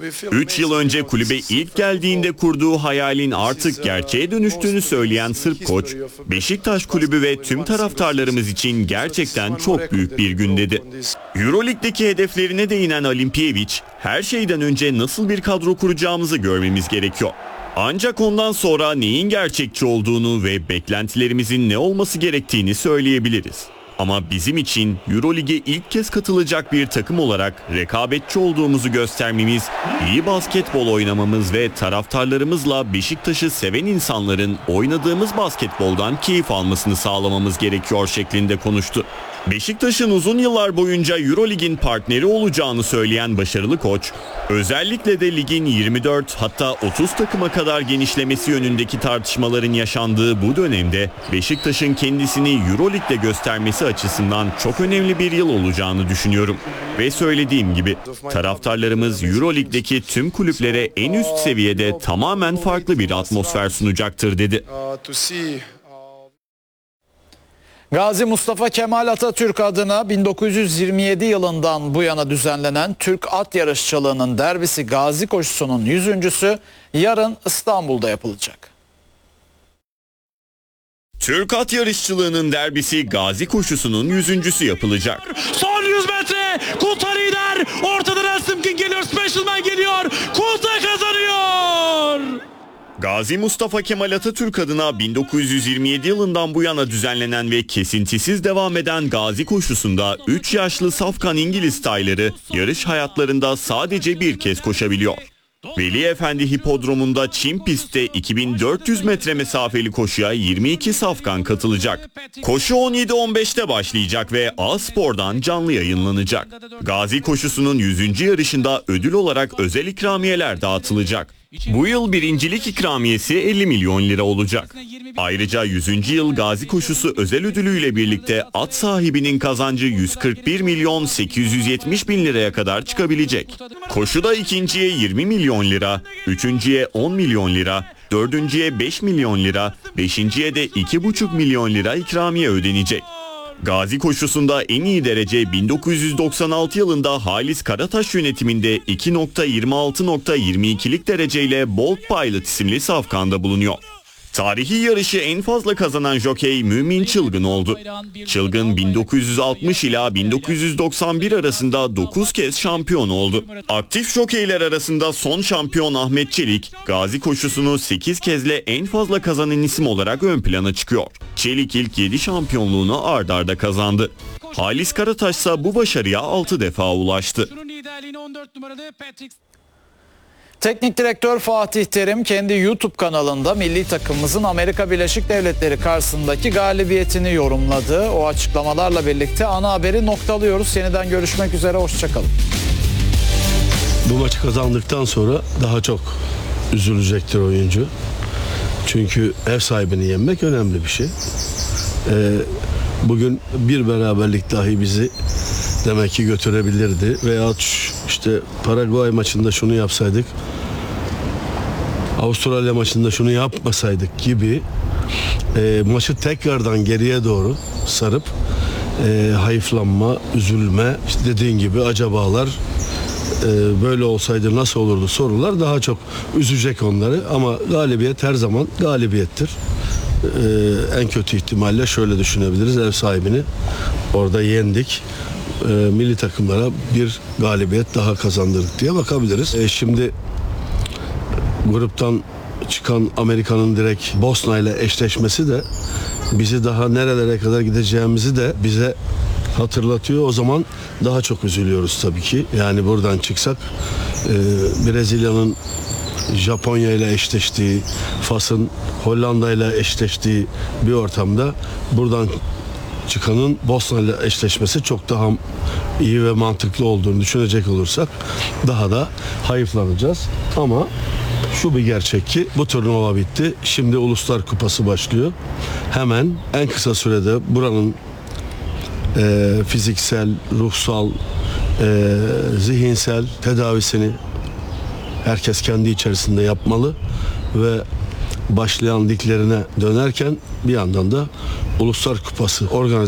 3 yıl önce kulübe ilk geldiğinde kurduğu hayalin artık gerçeğe dönüştüğünü söyleyen Sırp koç, Beşiktaş kulübü ve tüm taraftarlarımız için gerçekten çok büyük bir gün dedi. Euroleague'deki hedeflerine değinen Alimpiyevic, her şeyden önce nasıl bir kadro kuracağımızı görmemiz gerekiyor. Ancak ondan sonra neyin gerçekçi olduğunu ve beklentilerimizin ne olması gerektiğini söyleyebiliriz. Ama bizim için Euroleague'e ilk kez katılacak bir takım olarak rekabetçi olduğumuzu göstermemiz, iyi basketbol oynamamız ve taraftarlarımızla Beşiktaş'ı seven insanların oynadığımız basketboldan keyif almasını sağlamamız gerekiyor şeklinde konuştu. Beşiktaş'ın uzun yıllar boyunca Euroleague'in partneri olacağını söyleyen başarılı koç, özellikle de ligin 24 hatta 30 takıma kadar genişlemesi yönündeki tartışmaların yaşandığı bu dönemde Beşiktaş'ın kendisini Euroleague'de göstermesi açısından çok önemli bir yıl olacağını düşünüyorum. Ve söylediğim gibi taraftarlarımız Euroleague'deki tüm kulüplere en üst seviyede tamamen farklı bir atmosfer sunacaktır dedi. Gazi Mustafa Kemal Atatürk adına 1927 yılından bu yana düzenlenen Türk At Yarışçılığı'nın derbisi Gazi Koşusu'nun 100.'sü yarın İstanbul'da yapılacak. Türk At Yarışçılığı'nın derbisi Gazi Koşusu'nun 100.'sü yapılacak. Son 100 metre Kulta lider. Ortadan Helsinki geliyor. Specialman geliyor. Kulta kazanıyor. Gazi Mustafa Kemal Atatürk adına 1927 yılından bu yana düzenlenen ve kesintisiz devam eden Gazi Koşusu'nda 3 yaşlı safkan İngiliz tayları yarış hayatlarında sadece bir kez koşabiliyor. Veli Efendi Hipodromu'nda çim pistte 2400 metre mesafeli koşuya 22 safkan katılacak. Koşu 17.15'te başlayacak ve A-Spor'dan canlı yayınlanacak. Gazi Koşusu'nun 100. yarışında ödül olarak özel ikramiyeler dağıtılacak. Bu yıl birincilik ikramiyesi 50 milyon lira olacak. Ayrıca 100. yıl Gazi Koşusu özel ödülüyle birlikte at sahibinin kazancı 141 milyon 870 bin liraya kadar çıkabilecek. Koşuda ikinciye 20 milyon lira, üçüncüye 10 milyon lira, dördüncüye 5 milyon lira, beşinciye de 2,5 milyon lira ikramiye ödenecek. Gazi Koşusu'nda en iyi derece 1996 yılında Halis Karataş yönetiminde 2.26.22'lik dereceyle Bolt Pilot isimli safkanda bulunuyor. Tarihi yarışı en fazla kazanan jokey Mümin Çılgın oldu. Çılgın 1960 ila 1991 arasında 9 kez şampiyon oldu. Aktif jokeyler arasında son şampiyon Ahmet Çelik, Gazi Koşusu'nu 8 kezle en fazla kazanan isim olarak ön plana çıkıyor. Çelik ilk 7 şampiyonluğunu ard arda kazandı. Halis Karataş ise bu başarıya 6 defa ulaştı. Teknik direktör Fatih Terim kendi YouTube kanalında milli takımımızın Amerika Birleşik Devletleri karşısındaki galibiyetini yorumladı. O açıklamalarla birlikte ana haberi noktalıyoruz. Yeniden görüşmek üzere, hoşçakalın. Bu maçı kazandıktan sonra daha çok üzülecektir oyuncu. Çünkü ev sahibini yenmek önemli bir şey. Bugün bir beraberlik dahi bizi demek ki götürebilirdi. Veya işte Paraguay maçında şunu yapsaydık, Avustralya maçında şunu yapmasaydık gibi maçı tekrardan geriye doğru sarıp hayıflanma, üzülme, işte dediğin gibi acabalar, böyle olsaydı nasıl olurdu sorular daha çok üzecek onları. Ama galibiyet her zaman galibiyettir. En kötü ihtimalle şöyle düşünebiliriz: ev sahibini orada yendik, milli takımlara bir galibiyet daha kazandırdık diye bakabiliriz. Şimdi gruptan çıkan Amerika'nın direkt Bosna ile eşleşmesi de bizi daha nerelere kadar gideceğimizi de bize hatırlatıyor. O zaman daha çok üzülüyoruz tabii ki. Yani buradan çıksak Brezilya'nın Japonya ile eşleştiği, Fas'ın Hollanda ile eşleştiği bir ortamda buradan çıkanın Bosna ile eşleşmesi çok daha iyi ve mantıklı olduğunu düşünecek olursak daha da hayıflanacağız. Ama şu bir gerçek ki bu turnuva bitti. Şimdi Uluslar Kupası başlıyor. Hemen en kısa sürede buranın fiziksel, ruhsal, zihinsel tedavisini herkes kendi içerisinde yapmalı ve başlayan liglerine dönerken bir yandan da Uluslar Kupası organizasyonu